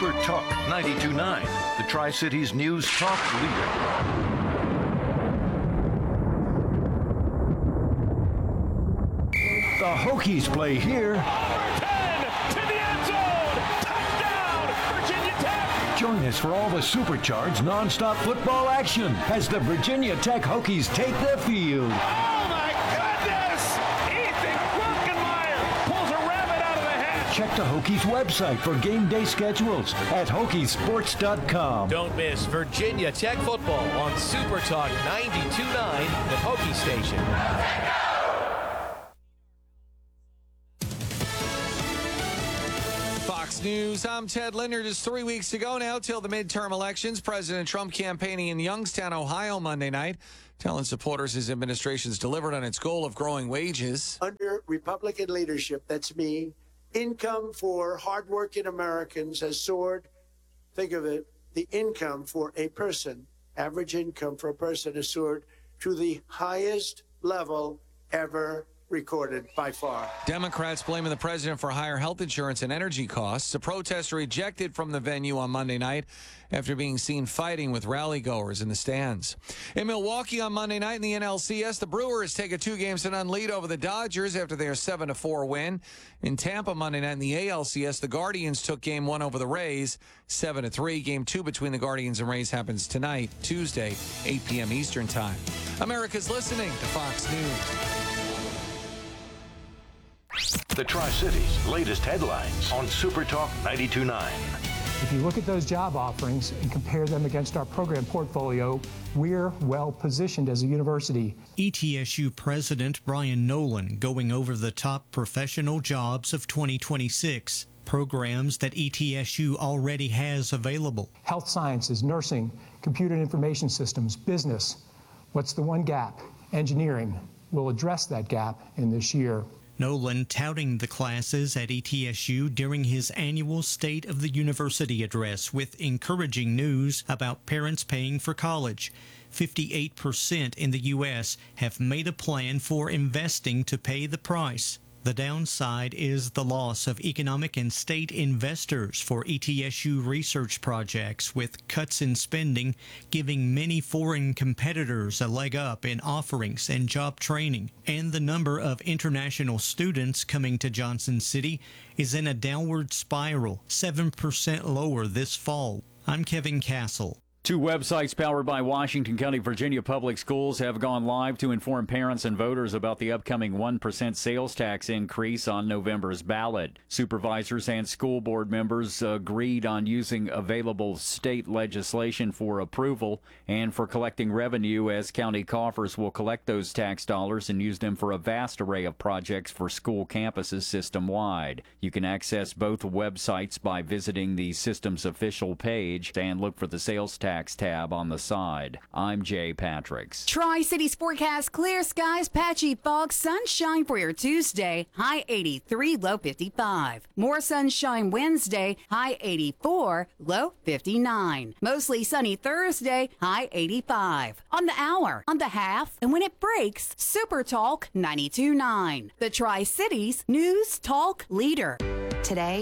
Super Talk 92.9, the Tri-Cities News Talk leader. The Hokies play here. Over 10 to the end zone. Touchdown, Virginia Tech. Join us for all the supercharged nonstop football action as the Virginia Tech Hokies take the field. Oh, my goodness. Ethan Klunkenmeyer pulls a rabbit out of the hat. Check the Hokies website for game day schedules at Hokiesports.com. Don't miss Virginia Tech football on Super Talk 92.9, the Hokie Station. Fox News, I'm Ted Leonard. It's 3 weeks to go now till the midterm elections. President Trump campaigning in Youngstown, Ohio, Monday night, telling supporters his administration's delivered on its goal of growing wages. Under Republican leadership, that's me, income for hardworking Americans has soared. Think of it, the income for a person, average income for a person has soared to the highest level ever recorded by far. Democrats blaming the president for higher health insurance and energy costs. A protester ejected from the venue on Monday night after being seen fighting with rally-goers in the stands. In Milwaukee on Monday night in the NLCS, the Brewers take a 2-0 lead over the Dodgers after their 7-4 win. In Tampa Monday night in the ALCS, the Guardians took Game 1 over the Rays, 7-3. Game 2 between the Guardians and Rays happens tonight, Tuesday, 8 p.m. Eastern Time. America's listening to Fox News. The Tri-Cities' latest headlines on Super Talk 92.9. If you look at those job offerings and compare them against our program portfolio, we're well positioned as a university. ETSU President Brian Nolan going over the top professional jobs of 2026, programs that ETSU already has available. Health sciences, nursing, computer and information systems, business. What's the one gap? Engineering. We'll address that gap in this year. Nolan touting the classes at ETSU during his annual State of the University address with encouraging news about parents paying for college. 58% in the U.S. have made a plan for investing to pay the price. The downside is the loss of economic and state investors for ETSU research projects, with cuts in spending giving many foreign competitors a leg up in offerings and job training. And the number of international students coming to Johnson City is in a downward spiral, 7% lower this fall. I'm Kevin Castle. 2 websites powered by Washington County, Virginia Public Schools have gone live to inform parents and voters about the upcoming 1% sales tax increase on November's ballot. Supervisors and school board members agreed on using available state legislation for approval and for collecting revenue, as county coffers will collect those tax dollars and use them for a vast array of projects for school campuses system-wide. You can access both websites by visiting the system's official page and look for the sales tax tab on the side. I'm Jay Patricks. Tri-Cities forecast: clear skies, patchy fog, sunshine for your Tuesday, high 83, low 55. More sunshine Wednesday, high 84, low 59. Mostly sunny Thursday, high 85. On the hour, on the half, and when it breaks, Super Talk 92.9. The Tri-Cities News Talk leader. Today,